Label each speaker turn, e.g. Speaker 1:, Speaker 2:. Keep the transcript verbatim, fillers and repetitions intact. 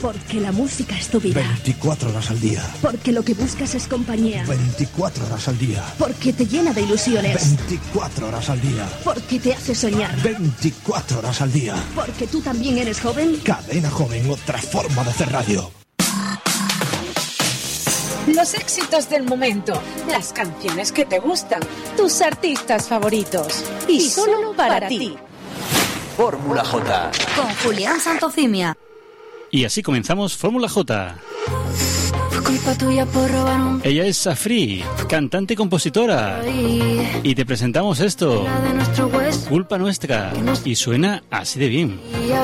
Speaker 1: Porque la música es tu vida.
Speaker 2: veinticuatro horas al día.
Speaker 1: Porque lo que buscas es compañía.
Speaker 2: veinticuatro horas al día.
Speaker 1: Porque te llena de ilusiones.
Speaker 2: veinticuatro horas al día.
Speaker 1: Porque te hace soñar.
Speaker 2: veinticuatro horas al día.
Speaker 1: Porque tú también eres joven.
Speaker 2: Cadena Joven, otra forma de hacer radio.
Speaker 3: Los éxitos del momento, las canciones que te gustan, tus artistas favoritos. Y, y solo para, para ti.
Speaker 4: Fórmula J.
Speaker 5: Con Julián Santocimia.
Speaker 6: Y así comenzamos Fórmula J.
Speaker 5: Culpa tuya por robar un...
Speaker 6: Ella es Safri, cantante y compositora. Y te presentamos esto. Culpa nuestra. Y suena así de bien.